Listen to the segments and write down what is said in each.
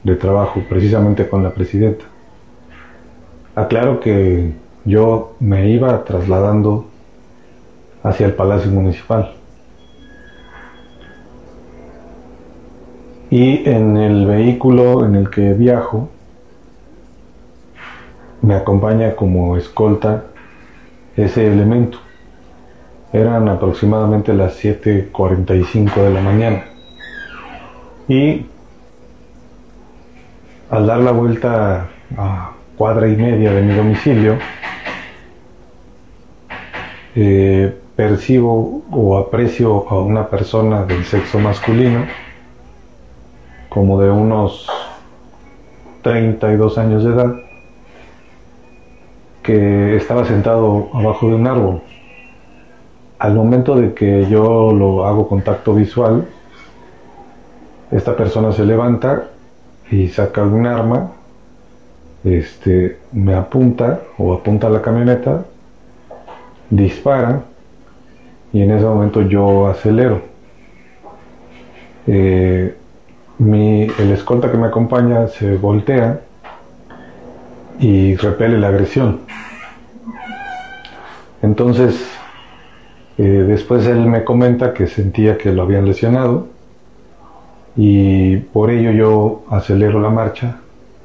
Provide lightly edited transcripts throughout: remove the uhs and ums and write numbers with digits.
de trabajo precisamente con la presidenta. Aclaro que yo me iba trasladando hacia el Palacio Municipal. Y en el vehículo en el que viajo, me acompaña como escolta ese elemento. Eran aproximadamente las 7:45 de la mañana. Y al dar la vuelta a cuadra y media de mi domicilio, percibo o aprecio a una persona del sexo masculino, como de unos 32 años de edad, que estaba sentado abajo de un árbol. Al momento de que yo lo hago contacto visual, esta persona se levanta y saca un arma, me apunta o apunta a la camioneta, dispara y en ese momento yo acelero. El escolta que me acompaña se voltea y repele la agresión. Entonces, después él me comenta que sentía que lo habían lesionado y por ello yo acelero la marcha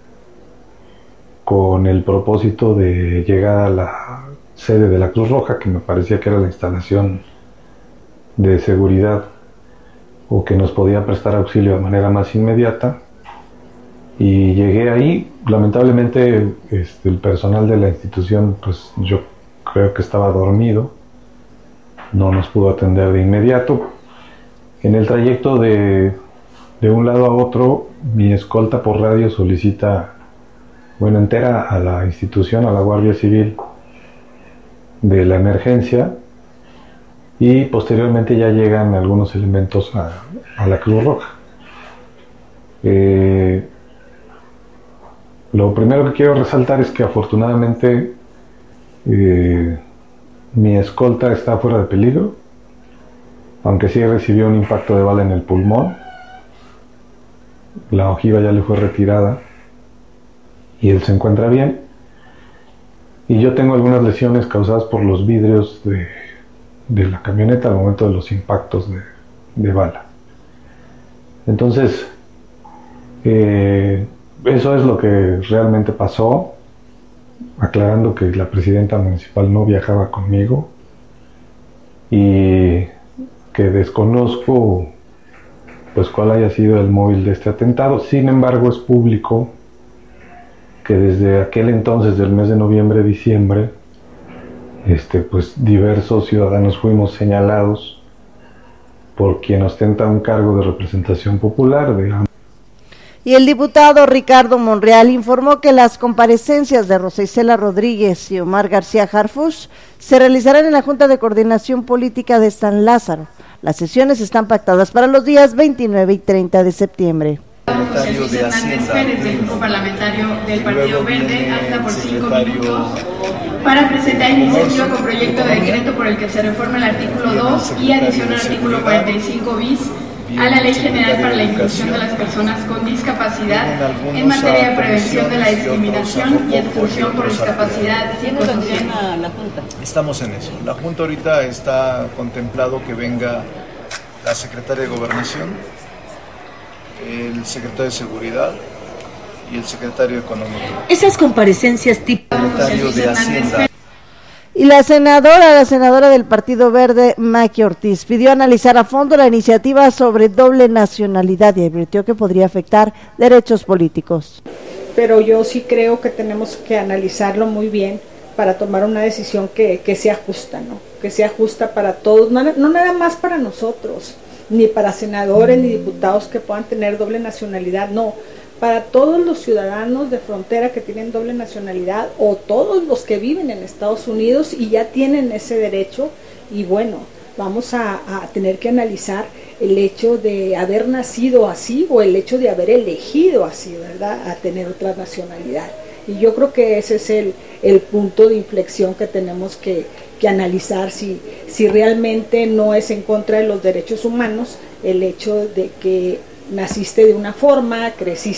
con el propósito de llegar a la sede de la Cruz Roja, que me parecía que era la instalación de seguridad o que nos podía prestar auxilio de manera más inmediata. Y llegué ahí. Lamentablemente el personal de la institución, pues yo creo que estaba dormido, no nos pudo atender de inmediato. En el trayecto de un lado a otro, mi escolta por radio solicita, entera a la institución, a la Guardia Civil de la emergencia, y posteriormente ya llegan algunos elementos a la Cruz Roja. Lo primero que quiero resaltar es que afortunadamente mi escolta está fuera de peligro, aunque sí recibió un impacto de bala en el pulmón. La ojiva ya le fue retirada y él se encuentra bien. Y yo tengo algunas lesiones causadas por los vidrios de la camioneta al momento de los impactos de bala. Entonces, eso es lo que realmente pasó, aclarando que la presidenta municipal no viajaba conmigo y que desconozco pues cuál haya sido el móvil de este atentado. Sin embargo, es público que desde aquel entonces, del mes de noviembre, diciembre, pues diversos ciudadanos fuimos señalados por quien ostenta un cargo de representación popular Y el diputado Ricardo Monreal informó que las comparecencias de Rosa Isela Rodríguez y Omar García Harfuch se realizarán en la Junta de Coordinación Política de San Lázaro. Las sesiones están pactadas para los días 29 y 30 de septiembre. José Luis Hernández Pérez, del Grupo Parlamentario del Partido Verde, hasta por 5 minutos, para presentar iniciativa con proyecto de decreto por el que se reforma el artículo 2 y adiciona el artículo 45 bis a la Ley General para la Inclusión de las Personas con Discapacidad en materia de prevención de la discriminación y exclusión por discapacidad psicosocial. Estamos en eso. La Junta ahorita está contemplado que venga la Secretaria de Gobernación, el Secretario de Seguridad y el Secretario de Economía. Esas comparecencias tipo Secretario de Hacienda. Y la senadora del Partido Verde, Maqui Ortiz, pidió analizar a fondo la iniciativa sobre doble nacionalidad y advirtió que podría afectar derechos políticos. Pero yo sí creo que tenemos que analizarlo muy bien para tomar una decisión que sea justa, ¿no? Que sea justa para todos, no nada más para nosotros, ni para senadores ni diputados que puedan tener doble nacionalidad, no. Para todos los ciudadanos de frontera que tienen doble nacionalidad o todos los que viven en Estados Unidos y ya tienen ese derecho. Y bueno, vamos a tener que analizar el hecho de haber nacido así o el hecho de haber elegido así, ¿verdad?, a tener otra nacionalidad. Y yo creo que ese es el punto de inflexión que tenemos que analizar, si realmente no es en contra de los derechos humanos el hecho de que naciste de una forma, creciste